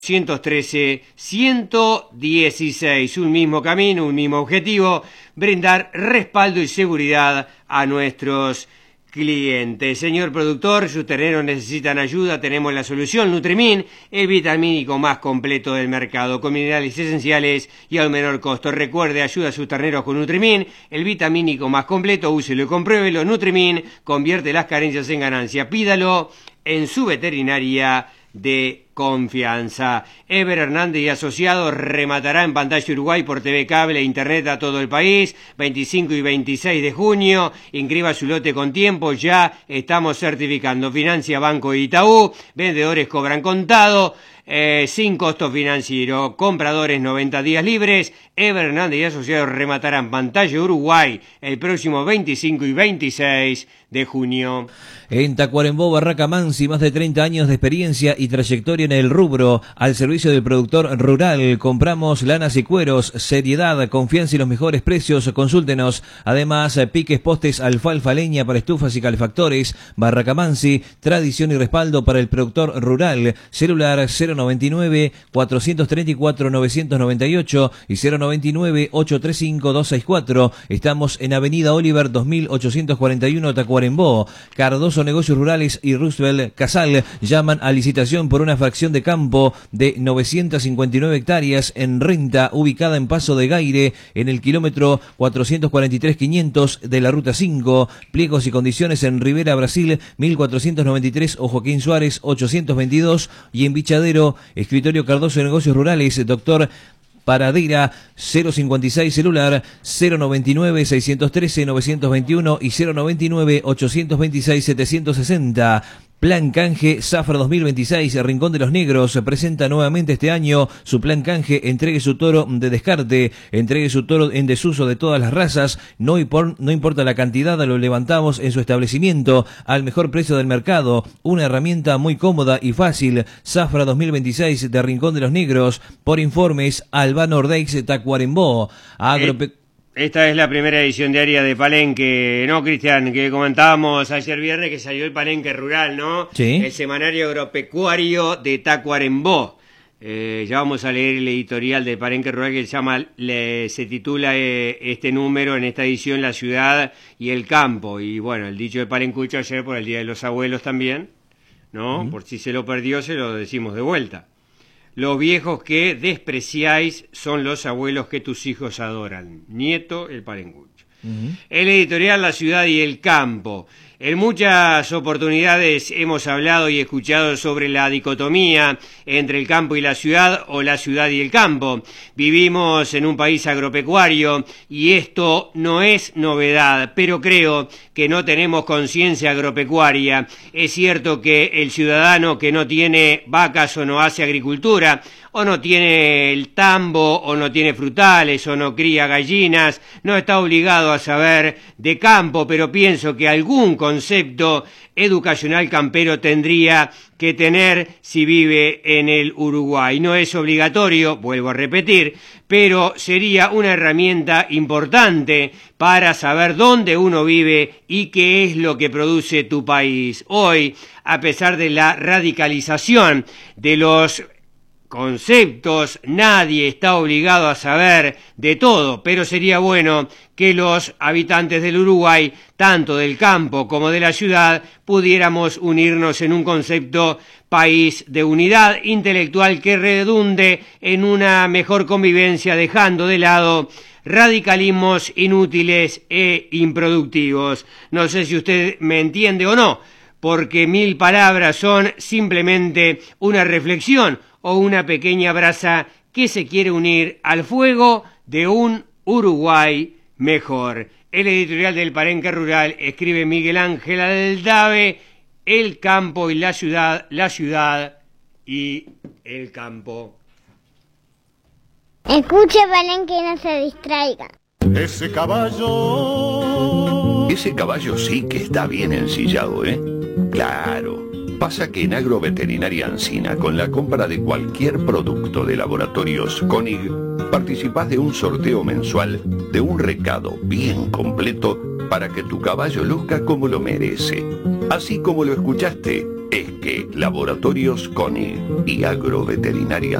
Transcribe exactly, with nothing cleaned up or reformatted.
ciento trece, ciento dieciséis, un mismo camino, un mismo objetivo, brindar respaldo y seguridad a nuestros clientes. Señor productor, sus terneros necesitan ayuda, tenemos la solución. Nutrimin, el vitamínico más completo del mercado, con minerales esenciales y al menor costo. Recuerde, ayuda a sus terneros con Nutrimin, el vitamínico más completo, úselo y compruébelo. Nutrimin convierte las carencias en ganancia. Pídalo en su veterinaria de confianza. Ever Hernández y Asociados rematará en pantalla Uruguay por T V Cable e Internet a todo el país, veinticinco y veintiséis de junio. Inscriba su lote con tiempo, ya estamos certificando. Financia Banco Itaú, vendedores cobran contado, eh, sin costo financiero, compradores noventa días libres. Ever Hernández y Asociados rematarán pantalla Uruguay el próximo veinticinco y veintiséis de junio. En Tacuarembó, Barraca Mansi, más de treinta años de experiencia y trayectoria en el rubro, al servicio del productor rural. Compramos lanas y cueros, seriedad, confianza y los mejores precios. Consúltenos. Además, piques, postes, alfalfa, leña para estufas y calefactores. Barraca Mansi, tradición y respaldo para el productor rural. Celular cero noventa y nueve, cuatrocientos treinta y cuatro, novecientos noventa y ocho y cero noventa y nueve, ochocientos treinta y cinco, doscientos sesenta y cuatro. Estamos en Avenida Oliver dos mil ochocientos cuarenta y uno, Tacuarembó. Cardoso Negocios Rurales y Roosevelt Casal llaman a licitación por una fracción de campo de novecientas cincuenta y nueve hectáreas en renta, ubicada en Paso de Gaire, en el kilómetro cuatrocientos cuarenta y tres, quinientos de la Ruta cinco. Pliegos y condiciones en Rivera, Brasil, mil cuatrocientos noventa y tres, o Joaquín Suárez, ochocientos veintidós, y en Bichadero, Escritorio Cardoso de Negocios Rurales, doctor Paradera, cero cincuenta y seis, celular cero noventa y nueve, seiscientos trece, novecientos veintiuno y cero noventa y nueve, ochocientos veintiséis, setecientos sesenta. Plan Canje Zafra dos mil veintiséis, Rincón de los Negros presenta nuevamente este año su plan canje. Entregue su toro de descarte, entregue su toro en desuso de todas las razas, no, impor, no importa la cantidad, lo levantamos en su establecimiento al mejor precio del mercado. Una herramienta muy cómoda y fácil. Zafra dos mil veintiséis de Rincón de los Negros. Por informes, Albano Ordex, Tacuarembó. Agrope... Esta es la primera edición diaria de Palenque, ¿no, Cristian? Que comentábamos ayer viernes que salió el Palenque Rural, ¿no? Sí. El semanario agropecuario de Tacuarembó. Eh, ya vamos a leer el editorial del Palenque Rural que se llama, le, se titula eh, este número en esta edición La ciudad y el campo. Y bueno, el dicho de Palencucho ayer por el Día de los Abuelos también, ¿no? Uh-huh. Por si se lo perdió, se lo decimos de vuelta. Los viejos que despreciáis son los abuelos que tus hijos adoran. Nieto, el Palencucho. Uh-huh. El editorial La ciudad y el campo. En muchas oportunidades hemos hablado y escuchado sobre la dicotomía entre el campo y la ciudad, o la ciudad y el campo. Vivimos en un país agropecuario y esto no es novedad, pero creo que no tenemos conciencia agropecuaria. Es cierto que el ciudadano que no tiene vacas o no hace agricultura, o no tiene el tambo, o no tiene frutales, o no cría gallinas, no está obligado a saber de campo, pero pienso que algún concepto educacional campero tendría que tener si vive en el Uruguay. No es obligatorio, vuelvo a repetir, pero sería una herramienta importante para saber dónde uno vive y qué es lo que produce tu país. Hoy, a pesar de la radicalización de los conceptos, nadie está obligado a saber de todo, pero sería bueno que los habitantes del Uruguay, tanto del campo como de la ciudad, pudiéramos unirnos en un concepto país de unidad intelectual que redunde en una mejor convivencia, dejando de lado radicalismos inútiles e improductivos. No sé si usted me entiende o no, porque mil palabras son simplemente una reflexión o una pequeña brasa que se quiere unir al fuego de un Uruguay mejor. El editorial del Palenque Rural, escribe Miguel Ángel Aldave, el campo y la ciudad, la ciudad y el campo. Escuche, Palenque, y no se distraiga. Ese caballo... Ese caballo sí que está bien ensillado, ¿eh? Claro. Pasa que en Agroveterinaria Ancina, con la compra de cualquier producto de Laboratorios Koenig, participás de un sorteo mensual de un recado bien completo para que tu caballo luzca como lo merece. Así como lo escuchaste, es que Laboratorios Koenig y Agroveterinaria